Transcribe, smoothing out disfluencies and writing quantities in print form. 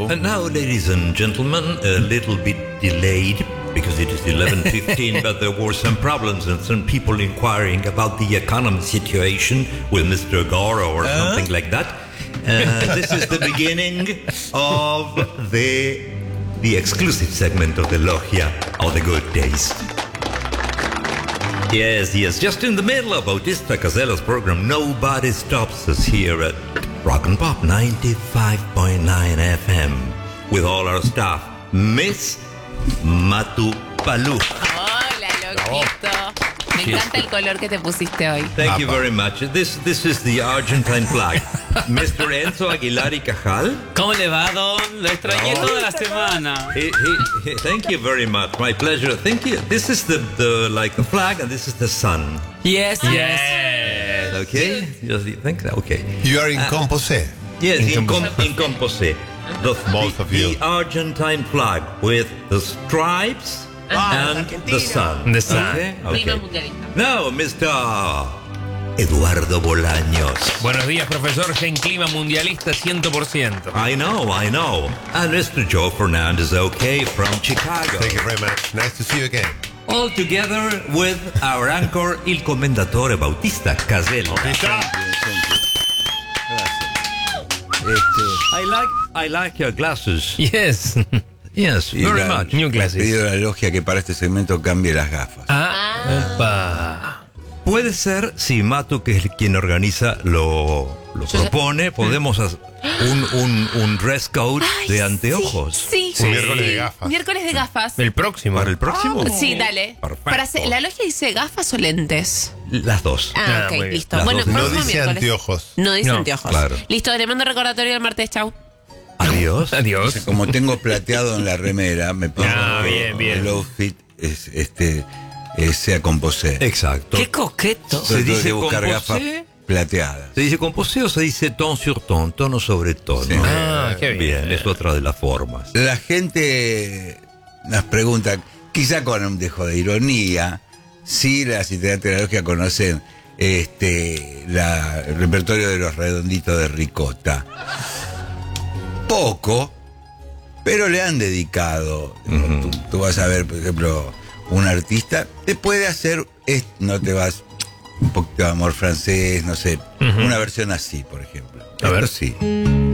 And now, ladies and gentlemen, a little bit delayed because it is 11:15, but there were some problems and some people inquiring about the economy situation with Mr. Goro or something like that. This is the beginning of the exclusive segment of the Logia of the Good Days. Yes, just in the middle of Bautista Casella's program, Nobody Stops Us here at Rock and Pop 95.9 FM with all our staff. Miss Matu Palú. Hola, loquito. Me encanta el color que te pusiste hoy. Thank you very much. This is the Argentine flag. Mr. Enzo Aguilar y Cajal. ¿Cómo le va, Don? Lo extrañé toda la semana. Thank you very much. My pleasure. Thank you. This is the flag, and this is the sun. Yes. Okay. Just think that. Okay. You are in Composé. Yes, in Composé. Both of you. The Argentine flag with the stripes and the sun. The sun. Okay. Now, Mr. Eduardo Bolaños. Buenos días, profesor. En clima mundialista 100%. I know. And Mr. Joe Fernandez, okay, from Chicago. Thank you very much. Nice to see you again. All together with our anchor, il commendatore Bautista Casella. I like your glasses. Yes. Yes, very much. New glasses. Pido a la logia que para este segmento cambie las gafas. Opa. Puede ser, si Matu, que es quien organiza, lo propone, podemos hacer un dress code de anteojos. Sí. Un miércoles de gafas. Miércoles de gafas. El próximo. ¿Para el próximo? Sí, dale. Perfecto. ¿La logia dice gafas o lentes? Las dos. Ah, muy ok, bien. listo. Las Bueno, dos. No próximo dice miércoles. anteojos. No dice No, anteojos. claro. Listo, le mando recordatorio el martes, chau. Adiós. Adiós. Como tengo plateado en la remera, me pido bien. el outfit sea Composé. Exacto. Qué coqueto. Se dice Tengo que buscar Composé. gafas plateadas. ¿Se dice composé o se dice ton sur ton, tono sobre tono? Sí. Qué bien. Es otra de las formas. La gente nos pregunta, quizá con un dejo de ironía, si las integrantes de la logia conocen el repertorio de los Redonditos de Ricota. Poco, pero le han dedicado. Tú vas a ver, por ejemplo, un artista te puede hacer, no te vas, un poquito de amor francés, no sé, una versión así, por ejemplo. A ver. Esto sí.